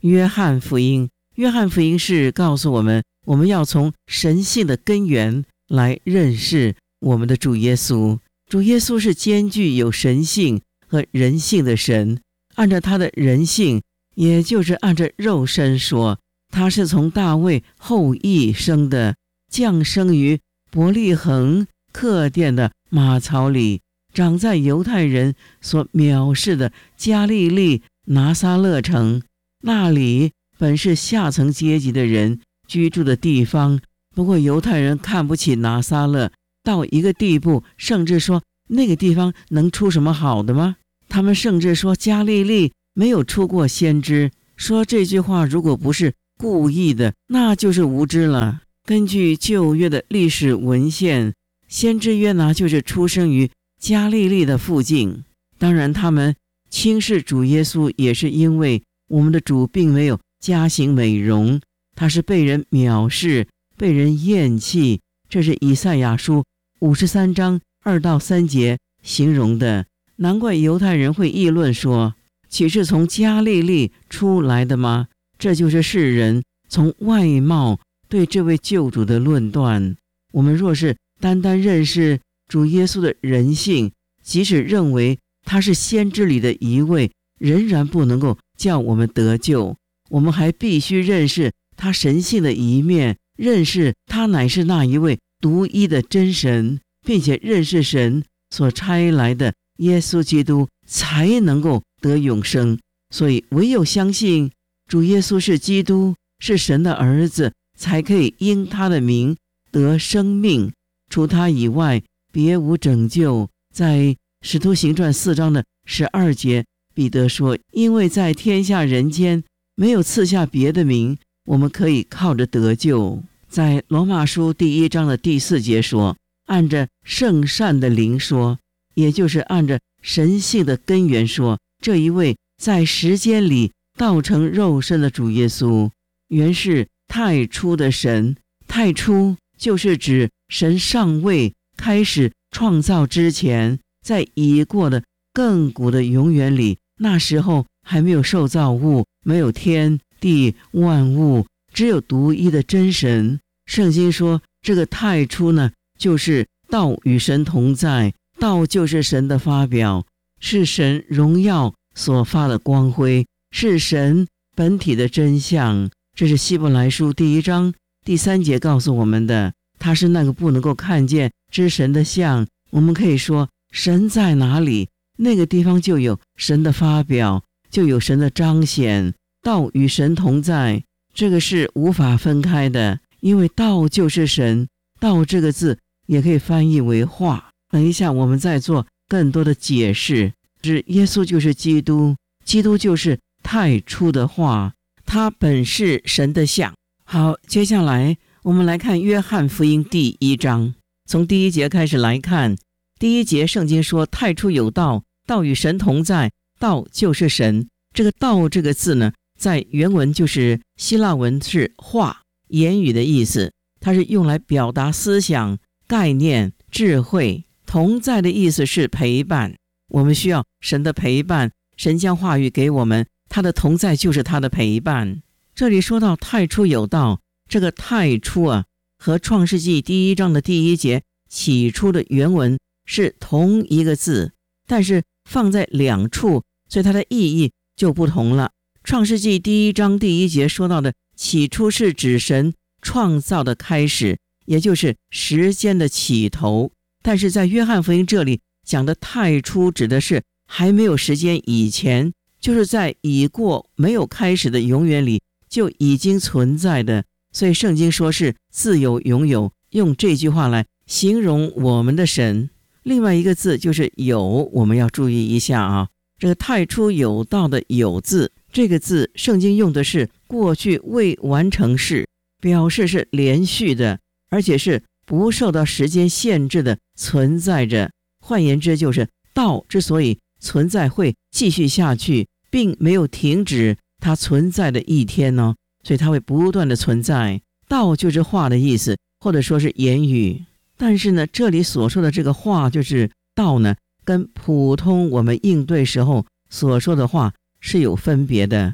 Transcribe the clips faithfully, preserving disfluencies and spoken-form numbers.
约翰福音。约翰福音是告诉我们，我们要从神性的根源来认识我们的主耶稣。主耶稣是兼具有神性和人性的神，按照他的人性，也就是按照肉身说，他是从大卫后裔生的，降生于伯利恒客店的马槽里，长在犹太人所藐视的加利利拿撒勒城，那里本是下层阶级的人居住的地方。不过犹太人看不起拿撒勒到一个地步，甚至说那个地方能出什么好的吗？他们甚至说加利利没有出过先知。说这句话如果不是故意的，那就是无知了。根据旧约的历史文献，先知约拿就是出生于加利利的附近。当然他们轻视主耶稣，也是因为我们的主并没有家行美容，他是被人藐视，被人厌弃。这是以赛亚书五十三章二到三节形容的。难怪犹太人会议论说，岂是从加利利出来的吗？这就是世人从外貌对这位救主的论断。我们若是单单认识主耶稣的人性，即使认为他是先知里的一位，仍然不能够叫我们得救。我们还必须认识他神性的一面，认识他乃是那一位独一的真神，并且认识神所差来的耶稣基督，才能够得永生。所以唯有相信主耶稣是基督，是神的儿子，才可以因他的名得生命。除他以外别无拯救。在使徒行传四章的十二节，彼得说，因为在天下人间没有赐下别的名，我们可以靠着得救。在罗马书第一章的第四节说，按着圣善的灵说，也就是按着神性的根源说，这一位在时间里道成肉身的主耶稣，原是太初的神。太初就是指神尚未开始创造之前，在已过的亘古的永远里，那时候还没有受造物，没有天地万物，只有独一的真神。圣经说这个太初呢，就是道与神同在，道就是神的发表，是神荣耀所发的光辉，是神本体的真相。这是希伯来书第一章第三节告诉我们的，他是那个不能够看见之神的像。我们可以说神在哪里，那个地方就有神的发表，就有神的彰显。道与神同在，这个是无法分开的，因为道就是神。道这个字也可以翻译为话。等一下我们再做更多的解释。是耶稣就是基督，基督就是太初的话，他本是神的像。好，接下来我们来看约翰福音第一章，从第一节开始来看。第一节圣经说，太初有道，道与神同在，道就是神。这个道这个字呢，在原文就是希腊文是话，言语的意思，它是用来表达思想、概念、智慧。同在的意思是陪伴，我们需要神的陪伴，神将话语给我们，他的同在就是他的陪伴。这里说到太初有道，这个太初啊，和创世纪第一章的第一节起初的原文是同一个字，但是放在两处，所以它的意义就不同了。创世纪第一章第一节说到的起初是指神创造的开始，也就是时间的起头。但是在约翰福音这里讲的太初指的是还没有时间以前，就是在已过没有开始的永远里就已经存在的。所以圣经说是自有永有，用这句话来形容我们的神。另外一个字就是有，我们要注意一下啊，这个太初有道的有字，这个字圣经用的是过去未完成式，表示是连续的，而且是不受到时间限制的存在着。换言之，就是道之所以存在会继续下去，并没有停止它存在的一天呢，所以它会不断的存在。道就是话的意思，或者说是言语。但是呢，这里所说的这个话就是道呢，跟普通我们应对时候所说的话是有分别的。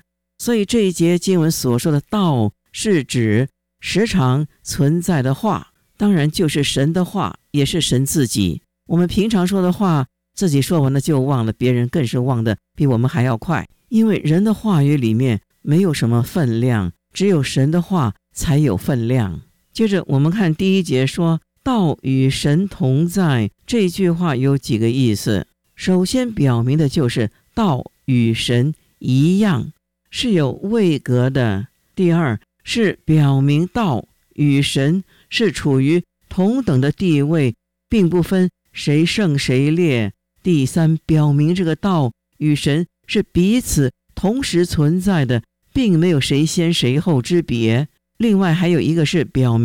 所以这一节经文所说的道是指时常存在的话，当然就是神的话，也是神自己。我们平常说的话，自己说完了就忘了，别人更是忘得比我们还要快，因为人的话语里面没有什么分量，只有神的话才有分量。接着我们看第一节说道与神同在，这句话有几个意思。首先表明的就是道与神一样，是有位格的。第二是表明道与神是处于同等的地位，并不分谁胜谁劣。第三，表明这个道与神是彼此同时存在的，并没有谁先谁后之别。另外还有一个是表明